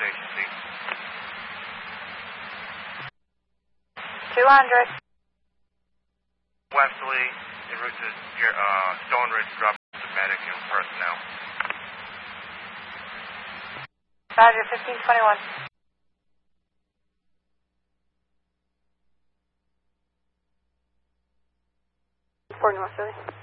Station C. 200. Wesley, en route to Stone Ridge, drop the medic and personnel. Roger, 1521. 4 North, Philly.